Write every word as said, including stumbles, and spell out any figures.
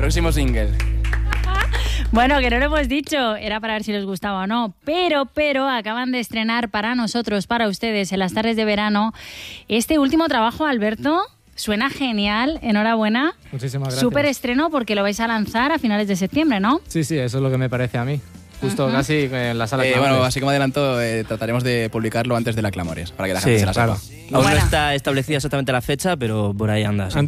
Próximo single. Bueno, que no lo hemos dicho, era para ver si les gustaba o no, pero, pero acaban de estrenar para nosotros, para ustedes, en las tardes de verano, este último trabajo, Alberto. Suena genial, enhorabuena. Muchísimas gracias. Súper estreno porque lo vais a lanzar a finales de septiembre, ¿no? Sí, sí, eso es lo que me parece a mí. Justo uh-huh. casi en la sala eh, Clamores. Bueno, así como adelanto, eh, trataremos de publicarlo antes de la Clamores, para que la gente sí, se la claro. sepa. Aún Bueno. no está establecida exactamente la fecha, pero por ahí anda. Sí.